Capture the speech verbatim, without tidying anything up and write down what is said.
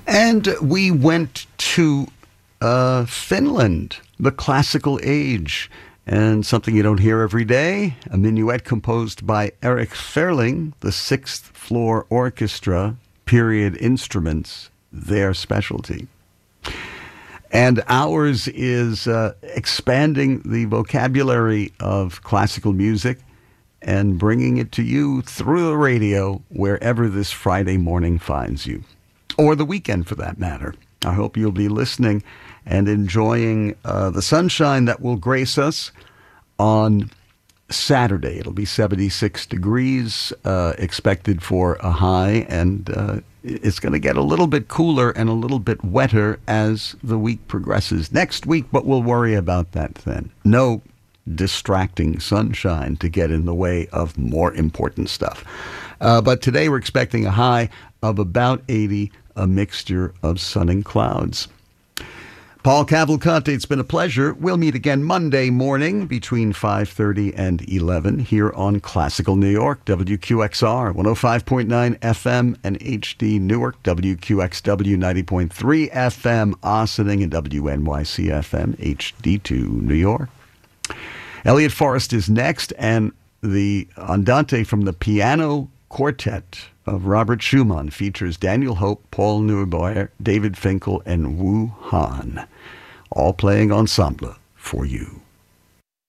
And we went to uh, Finland, the classical age, and something you don't hear every day, a minuet composed by Eric Ferling, the Sixth Floor Orchestra, period instruments, their specialty. And ours is uh, expanding the vocabulary of classical music and bringing it to you through the radio wherever this Friday morning finds you, or the weekend for that matter. I hope you'll be listening and enjoying uh, the sunshine that will grace us on Saturday. It'll be seventy-six degrees uh, expected for a high, and uh, it's going to get a little bit cooler and a little bit wetter as the week progresses next week, but we'll worry about that then. No distracting sunshine to get in the way of more important stuff. Uh, but today we're expecting a high of about eighty, a mixture of sun and clouds. Paul Cavalcante, it's been a pleasure. We'll meet again Monday morning between five thirty and eleven here on Classical New York, W Q X R, one oh five point nine F M and H D Newark, W Q X W ninety point three F M Ossining, and W N Y C F M H D two New York. Elliot Forrest is next, and the Andante from the Piano Quartet of Robert Schumann features Daniel Hope, Paul Neubauer, David Finkel, and Wu Han, all playing ensemble for you.